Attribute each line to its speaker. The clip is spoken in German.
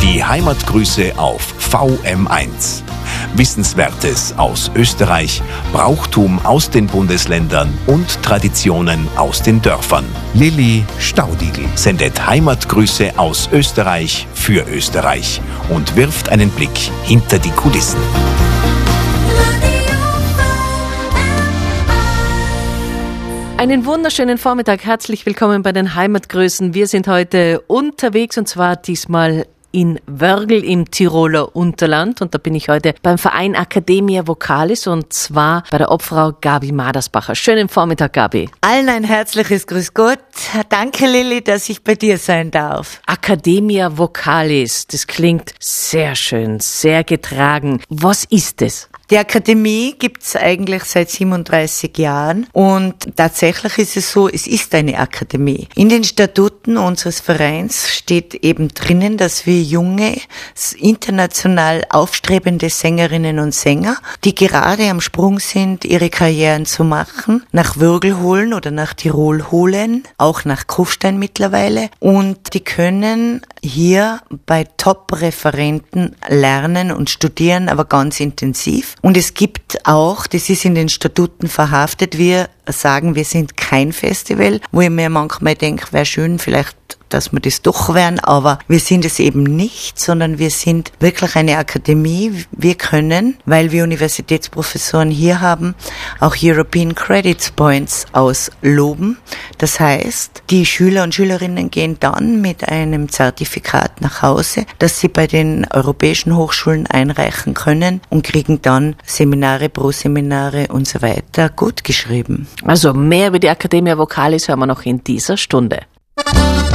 Speaker 1: Die Heimatgrüße auf VM1. Wissenswertes aus Österreich, Brauchtum aus den Bundesländern und Traditionen aus den Dörfern. Lilly Staudigl sendet Heimatgrüße aus Österreich für Österreich und wirft einen Blick hinter die Kulissen.
Speaker 2: Einen wunderschönen Vormittag, herzlich willkommen bei den Heimatgrüßen. Wir sind heute unterwegs und zwar diesmal in Wörgl im Tiroler Unterland und da bin ich heute beim Verein Academia Vocalis und zwar bei der Obfrau Gabi Madersbacher. Schönen Vormittag, Gabi.
Speaker 3: Allen ein herzliches Grüß Gott. Danke, Lilly, dass ich bei dir sein darf.
Speaker 2: Academia Vocalis, das klingt sehr schön, sehr getragen. Was ist es?
Speaker 3: Die Akademie gibt's eigentlich seit 37 Jahren und tatsächlich ist es so, es ist eine Akademie. In den Statuten unseres Vereins steht eben drinnen, dass wir junge, international aufstrebende Sängerinnen und Sänger, die gerade am Sprung sind, ihre Karrieren zu machen, nach Wörgl holen oder nach Tirol holen, auch nach Kufstein mittlerweile, und die können hier bei Top-Referenten lernen und studieren, aber ganz intensiv. Und es gibt auch, das ist in den Statuten verhaftet, wir sagen, wir sind kein Festival, wo ich mir manchmal denke, wäre schön, vielleicht, dass wir das doch wären, aber wir sind es eben nicht, sondern wir sind wirklich eine Akademie. Wir können, weil wir Universitätsprofessoren hier haben, auch European Credit Points ausloben. Das heißt, die Schüler und Schülerinnen gehen dann mit einem Zertifikat nach Hause, das sie bei den europäischen Hochschulen einreichen können und kriegen dann Seminare, Pro-Seminare und so weiter gut geschrieben.
Speaker 2: Also mehr über die Academia Vocalis hören wir noch in dieser Stunde.